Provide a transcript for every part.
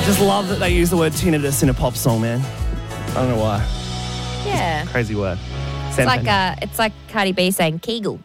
just love that they use the word tinnitus in a pop song, man. I don't know why. Yeah. Crazy word. It's like Cardi B saying Kegel.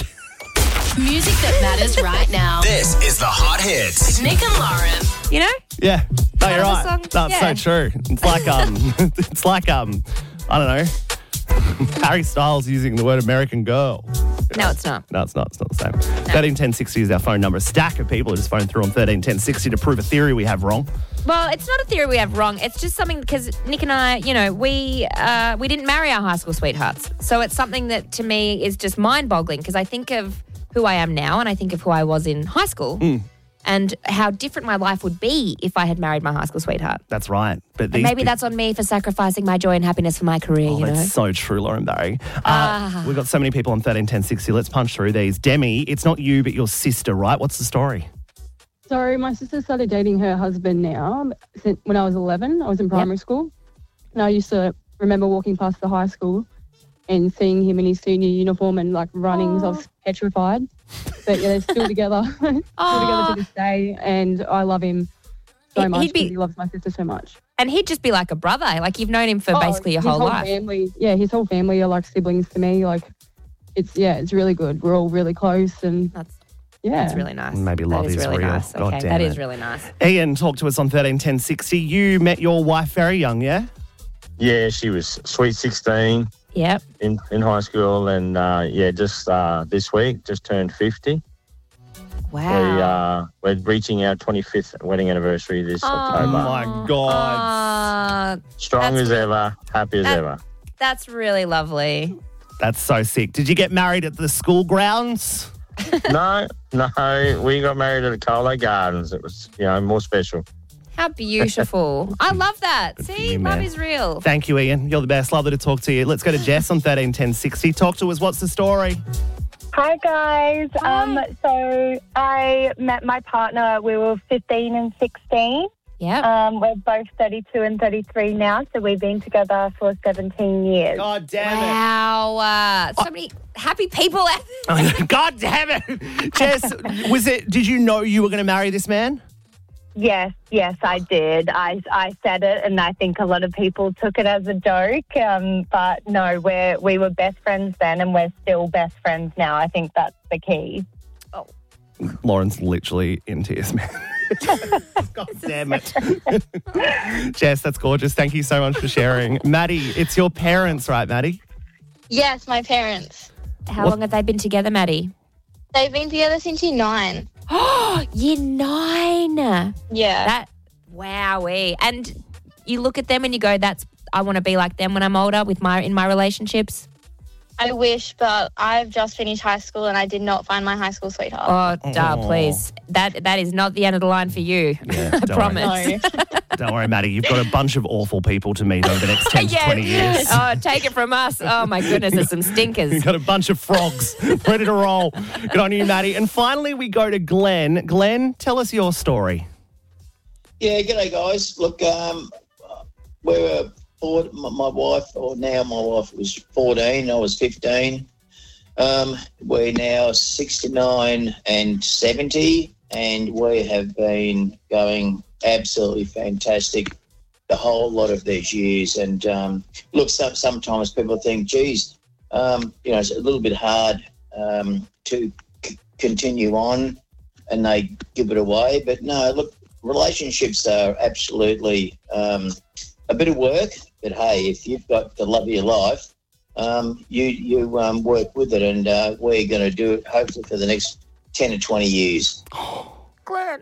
Music that matters right now. This is the Hot Hits. With Nick and Lauren. You know? Yeah. No, you're Part of the right. song, That's yeah. so true. It's like I don't know, Harry Styles using the word American Girl. No, it's not. No, it's not. It's not the same. 131060 is our phone number. A stack of people just phoned through on 131060 to prove a theory we have wrong. Well, it's not a theory we have wrong. It's just something because Nick and I, we didn't marry our high school sweethearts. So it's something that to me is just mind-boggling because I think of who I am now and I think of who I was in high school and how different my life would be if I had married my high school sweetheart. That's right. But And maybe that's on me for sacrificing my joy and happiness for my career, you know? That's so true, Lauren Barry. We've got so many people on 131060. Let's punch through these. Demi, it's not you but your sister, right? What's the story? So my sister started dating her husband now when I was 11. I was in primary school. And I used to remember walking past the high school and seeing him in his senior uniform and like running. So I was petrified. But yeah, they're still together. Still together to this day. And I love him so much because he loves my sister so much. And he'd just be like a brother. Like you've known him for basically your whole life. Family, his whole family are like siblings to me. Like it's really good. We're all really close and That's really nice. Maybe love is really real. nice. God Okay, damn that it. is really nice. Ian, talk to us on 131060. You met your wife very young, yeah? Yeah, she was sweet 16 Yep. in high school and, just this week, just turned 50. Wow. We're reaching our 25th wedding anniversary this Oh October. my God. Strong as ever, happy as ever. That's really lovely. That's so sick. Did you get married at the school grounds? No, we got married at the Colo Gardens. It was, more special. How beautiful. I love that. See, you, love man. is real. Thank you, Ian. You're the best. Lovely to talk to you. Let's go to Jess on 131060. Talk to us. What's the story? Hi, guys. Hi. So I met my partner. We were 15 and 16. Yeah. We're both 32 and 33 now, so we've been together for 17 years. God damn it. Wow. So many happy people out there. God damn it. Jess, did you know you were going to marry this man? Yes, I did. I said it, and I think a lot of people took it as a joke. But no, we were best friends then, and we're still best friends now. I think that's the key. Oh. Lauren's literally in tears, man. God damn it. Jess, that's gorgeous. Thank you so much for sharing. Maddie, it's your parents, right, Maddie? Yes, my parents. How long have they been together, Maddie? They've been together since year 9. Oh, year 9. Yeah. Wowee. And you look at them and you go, I want to be like them when I'm older in my relationships. I wish, but I've just finished high school and I did not find my high school sweetheart. Oh, please. That is not the end of the line for you. Yeah, I promise. Don't worry, Maddie. You've got a bunch of awful people to meet over the next 10 to 20 years. Oh, take it from us. Oh, my goodness, there's some stinkers. You've got a bunch of frogs ready to roll. Good on you, Maddie. And finally, we go to Glenn. Glenn, tell us your story. Yeah, g'day, guys. Look, we were my wife was 14, I was 15. We're now 69 and 70, and we have been going absolutely fantastic the whole lot of these years. And look, sometimes people think, geez, it's a little bit hard to continue on, and they give it away. But no, look, relationships are absolutely a bit of work. But hey, if you've got the love of your life, you work with it, and we're going to do it hopefully for the next 10 to 20 years. Glenn,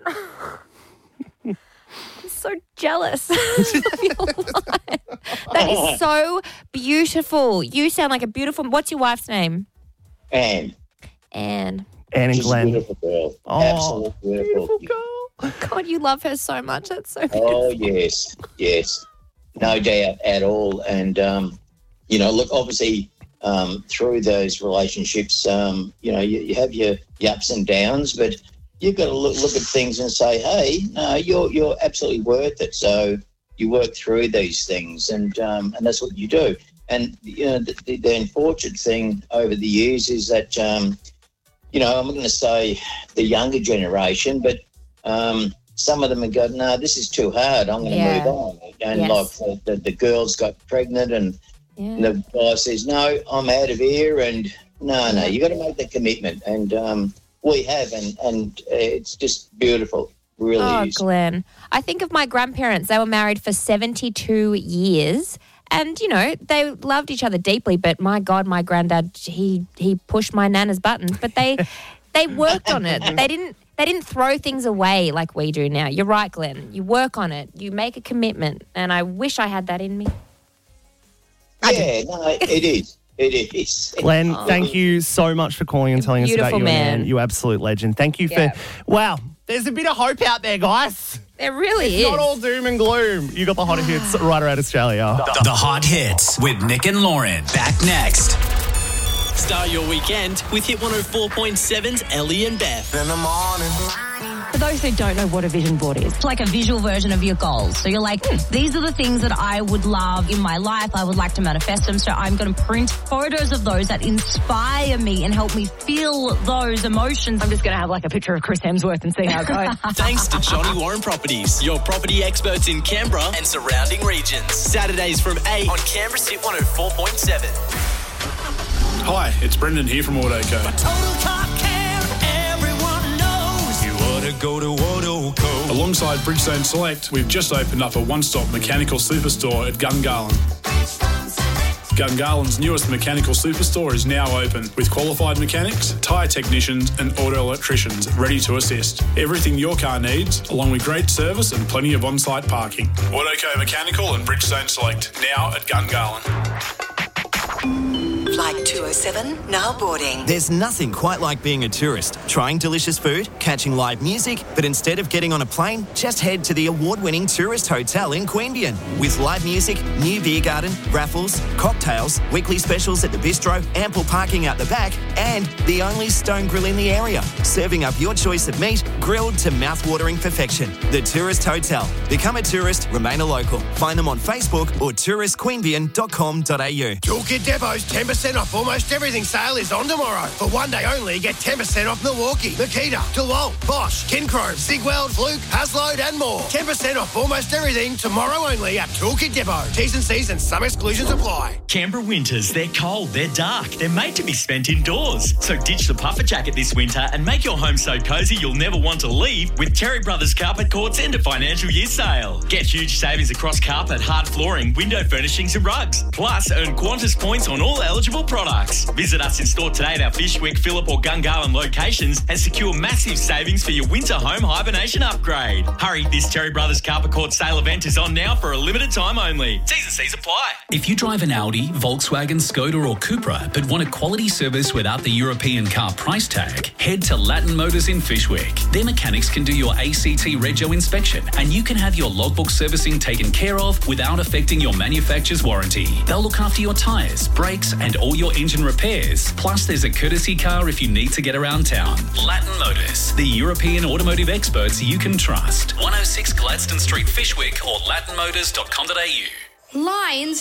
I'm so jealous of your life. That is so beautiful. You sound like a beautiful... What's your wife's name? Anne. Anne. Anne and She's Glenn. a beautiful girl. Oh, Absolutely beautiful girl. God, you love her so much. That's so beautiful. Oh, yes. No doubt at all. And, look, obviously through those relationships, you have your ups and downs, but you've got to look at things and say, hey, no, you're absolutely worth it. So you work through these things, and that's what you do. And, the unfortunate thing over the years is that, I'm not going to say the younger generation, but some of them have gone, no, this is too hard. I'm going to move on. And Yes. like the girls got pregnant and the guy says, no, I'm out of here. And no, you got to make the commitment. And we have, and it's just beautiful. Really is. Glenn. I think of my grandparents. They were married for 72 years. And, you know, they loved each other deeply. But my God, my granddad, he pushed my nana's buttons. But they worked on it. They didn't throw things away like we do now. You're right, Glenn. You work on it. You make a commitment. And I wish I had that in me. Yeah, no, it is. It is. Glenn, thank you so much for calling and telling us about Beautiful you, man. You absolute legend. Thank you for... Wow, there's a bit of hope out there, guys. There really It's not all doom and gloom. You got the hotter hits right around Australia. The Hot Hits with Nick and Lauren. Back next. Start your weekend with Hit 104.7's Ellie and Beth. In the morning. For those who don't know what a vision board is, it's like a visual version of your goals. So you're like, these are the things that I would love in my life. I would like to manifest them. So I'm going to print photos of those that inspire me and help me feel those emotions. I'm just going to have like a picture of Chris Hemsworth and see how it goes. Thanks to Johnny Warren Properties, your property experts in Canberra and surrounding regions. Saturdays from 8 on Canberra's Hit 104.7. Hi, it's Brendan here from AutoCo. Total car care, everyone knows. You ought to go to AutoCo. Alongside Bridgestone Select, we've just opened up a one-stop mechanical superstore at Gungahlin. Gungahlин's newest mechanical superstore is now open with qualified mechanics, tyre technicians and auto electricians ready to assist. Everything your car needs, along with great service and plenty of on-site parking. AutoCo Mechanical and Bridgestone Select, now at Gungahlin. Flight 207, now boarding. There's nothing quite like being a tourist, trying delicious food, catching live music, but instead of getting on a plane, just head to the award-winning tourist hotel in Queanbeyan. With live music, new beer garden, raffles, cocktails, weekly specials at the bistro, ample parking out the back, and the only stone grill in the area, serving up your choice of meat, grilled to mouth-watering perfection. The Tourist Hotel. Become a tourist, remain a local. Find them on Facebook or touristqueanbeyan.com.au. Toolkit Depot's 10% off almost everything sale is on tomorrow. For one day only, get 10% off Milwaukee, Makita, DeWalt, Bosch, Kinchrome, Sigweld, Fluke, Haslode and more. 10% off almost everything tomorrow only at Toolkit Depot. T's and C's and some exclusions apply. Canberra winters, they're cold, they're dark, they're made to be spent indoors. So ditch the puffer jacket this winter and make your home so cosy you'll never want to leave with Terry Brothers Carpet Court's end of financial year sale. Get huge savings across carpet, hard flooring, window furnishings and rugs. Plus, earn Qantas points on all eligible products. Visit us in store today at our Fishwick, Phillip or Gungahlin locations and secure massive savings for your winter home hibernation upgrade. Hurry, this Terry Brothers Carpet Court sale event is on now for a limited time only. T's and C's apply. If you drive an Audi, Volkswagen, Skoda or Cupra but want a quality service without the European car price tag, head to Latin Motors in Fishwick. Their mechanics can do your ACT Rego inspection and you can have your logbook servicing taken care of without affecting your manufacturer's warranty. They'll look after your tyres, brakes and all your engine repairs. Plus there's a courtesy car if you need to get around town. Latin Motors, the European automotive experts you can trust. 106 Gladstone Street, Fishwick or latinmotors.com.au. Lions,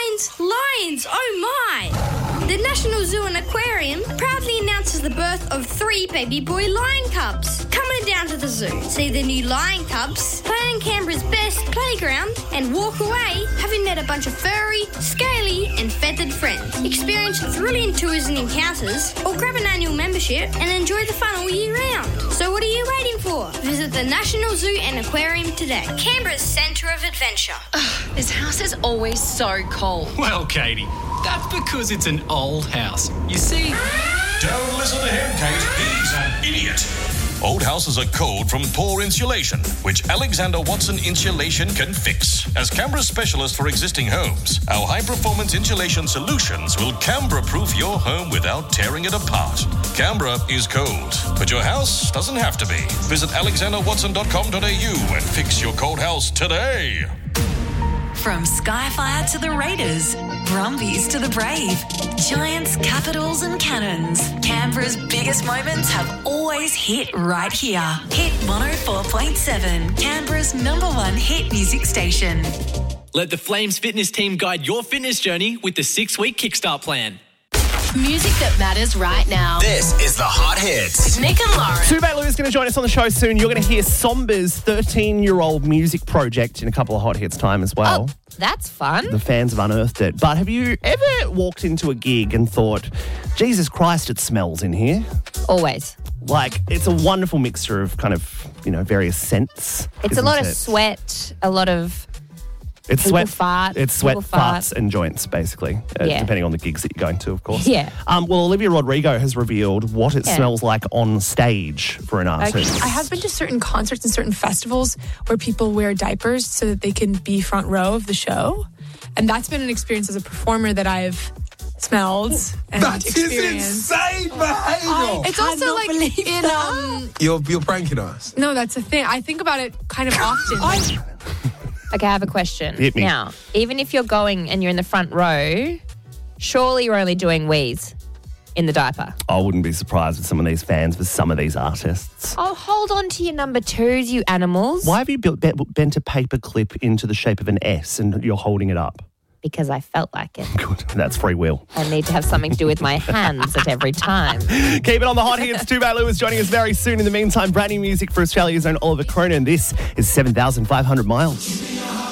oh my! The National Zoo and Aquarium proudly announces the birth of 3 baby boy lion cubs. Come on down to the zoo, see the new lion cubs, play on Canberra's best playground, and walk away having met a bunch of furry, scaly, and feathered friends. Experience thrilling tours and encounters, or grab an annual membership and enjoy the fun all year round. So what are you waiting for? Visit the National Zoo and Aquarium today. Canberra's centre of adventure. This house is always so cold. Well, Katie, that's because it's an old house. You see... Don't listen to him, Kate. He's an idiot. Old houses are cold from poor insulation, which Alexander Watson Insulation can fix. As Canberra's specialist for existing homes, our high-performance insulation solutions will Canberra-proof your home without tearing it apart. Canberra is cold, but your house doesn't have to be. Visit alexanderwatson.com.au and fix your cold house today. From Skyfire to the Raiders, Brumbies to the Brave, Giants, Capitals and Cannons, Canberra's biggest moments have always hit right here. Hit 104.7, Canberra's #1 hit music station. Let the Flames fitness team guide your fitness journey with the 6-week Kickstart plan. Music that matters right now. This is the Hot Hits. With Nick and Lauren. Tubate Lou is going to join us on the show soon. You're going to hear Somber's 13-year-old music project in a couple of Hot Hits time as well. Oh, that's fun. The fans have unearthed it. But have you ever walked into a gig and thought, Jesus Christ, it smells in here? Always. Like, it's a wonderful mixture of kind of, various scents. It's a lot of sweat, a lot of... It's people sweat, fart. It's sweat, people fart. farts, and joints, basically, Yeah. depending on the gigs that you're going to, of course. Yeah. Well, Olivia Rodrigo has revealed what it smells like on stage for an artist. I have been to certain concerts and certain festivals where people wear diapers so that they can be front row of the show. And that's been an experience as a performer that I've smelled and experienced. Insane behaviour. It's also like in You're pranking us. No, that's the thing. I think about it kind of often. Okay, I have a question. Hit me. Now, even if you're going and you're in the front row, surely you're only doing wheeze in the diaper. I wouldn't be surprised with some of these fans, with some of these artists. Oh, hold on to your number twos, you animals. Why have you bent a paper clip into the shape of an S and you're holding it up? Because I felt like it. Good. That's free will. I need to have something to do with my hands at every time. Keep it on the Hot Hits. Tubate Lou is joining us very soon. In the meantime, brand new music for Australia's own Oliver Cronin. This is 7,500 Miles.